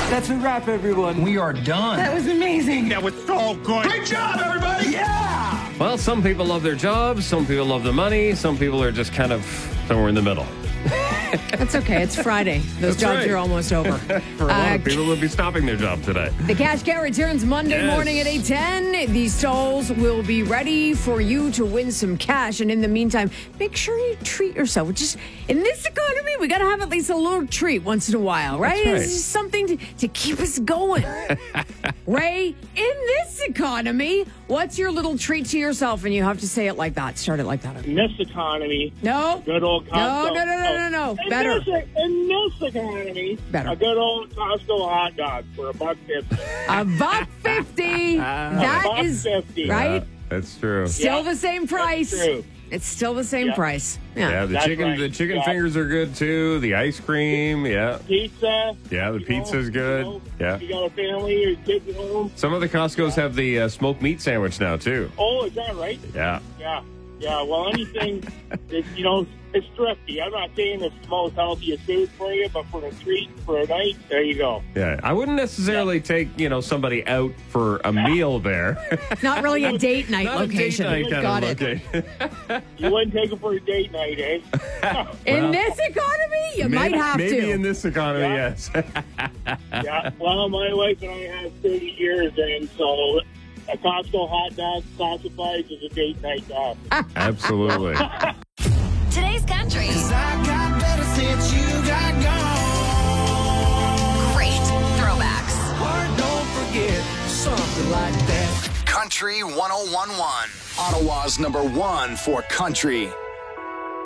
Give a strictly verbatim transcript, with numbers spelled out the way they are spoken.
That's a wrap, everyone. We are done. That was amazing. That was so good. Great job, everybody. Yeah! Well, some people love their jobs, some people love the money, some people are just kind of somewhere in the middle. That's okay. It's Friday. Those That's jobs right. are almost over. For a lot of people will be stopping their job today. The Cash Cow returns Monday Yes. morning at eight ten. These stalls will be ready for you to win some cash. And in the meantime, make sure you treat yourself. Just in this economy, we got to have at least a little treat once in a while, right? That's right. It's just something to, to keep us going. Ray, in this economy, what's your little treat to yourself? And you have to say it like that. Start it like that. In this economy, No. good old No, Costco. no, no, no, no, no. In Better. This, in this economy, Better. a good old Costco hot dog for a buck fifty. A buck fifty. That buck is fifty. right. That's true. Still Yeah, the same price. true. It's still the same Yeah. price. Yeah. Yeah, the That's chicken right. the chicken Yeah. fingers are good too. The ice cream, yeah. Pizza. Yeah, the you pizza's know, good. You know, Yeah. You got a family, your kids at home. Some of the Costco's have the uh, smoked meat sandwich now too. Oh, is that right? Yeah. Yeah. Yeah. Well, anything, that, you know, it's thrifty. I'm not saying it's the most healthiest food for you, but for a treat, for a night, there you go. Yeah. I wouldn't necessarily take, you know, somebody out for a meal there. It's not really a date night Not location. a date night kind Got of it. location. You wouldn't take it for a date night, eh? In this economy, you might Maybe- have maybe to. in this economy, Yeah. yes. Yeah. Well, my wife and I have thirty years in, so a Costco hot dog classifies as a date night dog. Absolutely. Today's country. I got better since you got gone. Great throwbacks. Or don't forget something like that. Country one oh one one. Ottawa's number one for country.